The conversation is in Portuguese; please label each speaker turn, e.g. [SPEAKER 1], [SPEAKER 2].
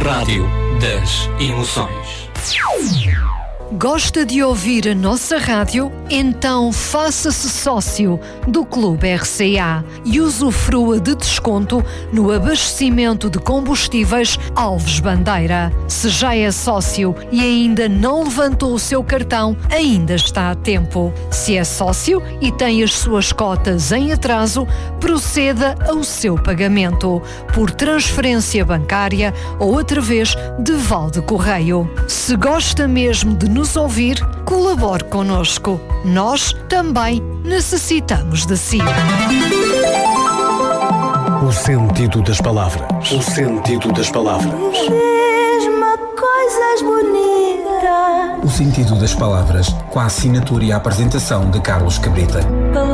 [SPEAKER 1] rádio das emoções.
[SPEAKER 2] Gosta de ouvir a nossa rádio? Então faça-se sócio do Clube RCA e usufrua de desconto no abastecimento de combustíveis Alves Bandeira. Se já é sócio e ainda não levantou o seu cartão, ainda está a tempo. Se é sócio e tem as suas cotas em atraso, proceda ao seu pagamento por transferência bancária ou através de Valde Correio. Se gosta mesmo de nos ouvir, colabore connosco. Nós também necessitamos de si.
[SPEAKER 3] O sentido das palavras. O sentido das palavras.
[SPEAKER 4] Diz-me coisas bonitas.
[SPEAKER 5] O sentido das palavras, com a assinatura e a apresentação de Carlos Cabrita.